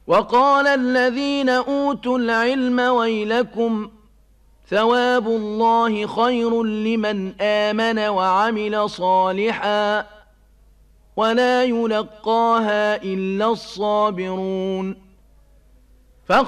وقال الذين أوتوا العلم ويلكم ثواب الله خير لمن آمن وعمل صالحا ولا يلقاها إلا الصابرون